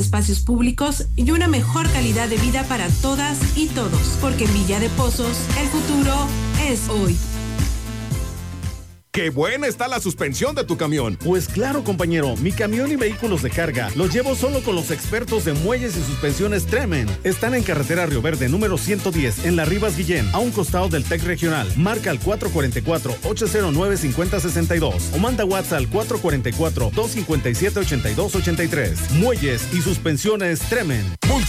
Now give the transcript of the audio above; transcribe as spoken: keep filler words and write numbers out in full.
espacios públicos y una mejor calidad de vida para todas y todos, porque en Villa de Pozos el futuro es hoy. ¡Qué buena está la suspensión de tu camión! Pues claro, compañero, mi camión y vehículos de carga los llevo solo con los expertos de muelles y suspensiones Tremen. Están en carretera Río Verde, número ciento diez, en La Rivas Guillén, a un costado del T E C Regional. Marca al cuatro cuatro cuatro, ocho cero nueve, cinco cero seis dos o manda WhatsApp al cuatro cuatro cuatro, dos cinco siete, ocho dos ocho tres. Muelles y suspensiones Tremen.